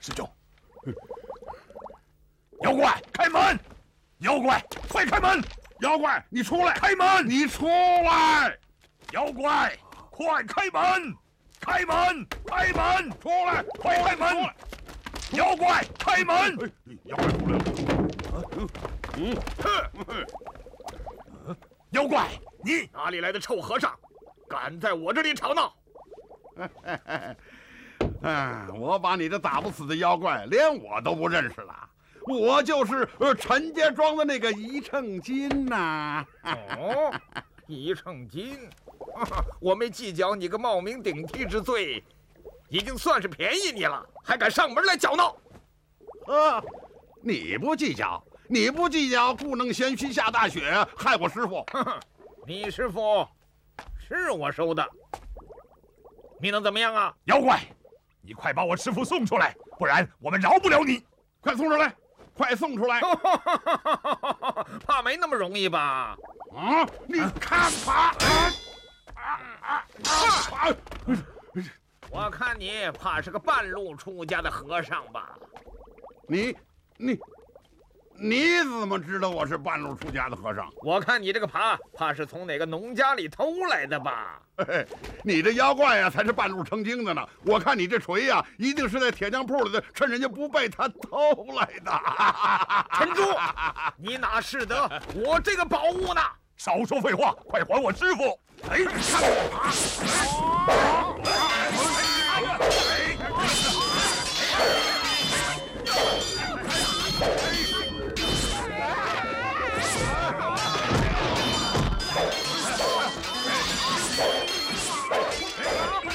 师兄。妖怪，开门！妖怪，快开门！ 妖怪，你出来！ 开门！ 你出来！ 妖怪，快开门！开门！开门！ 出来！ 快开门！妖怪，开门！ 妖怪出来了！ 妖怪，你哪里来的臭和尚，敢在我这里吵闹？ 我把你这打不死的妖怪，连我都不认识了。我就是陈家庄的那个一秤金呐。 哦，一秤金，我没计较你个冒名顶替之罪，已经算是便宜你了，还敢上门来搅闹？ 你不计较，你不计较，故弄玄虚下大雪，害我师傅。 你师傅是我收的，你能怎么样啊？ 妖怪，你快把我师傅送出来，不然我们饶不了你！ 快送出来！快送出来！ 怕没那么容易吧？ 你看吧！ 我看你怕是个半路出家的和尚吧？ 你怎么知道我是半路出家的和尚？ 我看你这个怕是从哪个农家里偷来的吧？ 你这妖怪呀，才是半路成精的呢。我看你这锤呀，一定是在铁匠铺里的，趁人家不备，他偷来的。 陈珠，你哪识得我这个宝物呢？ 少说废话，快还我师傅！哎，看我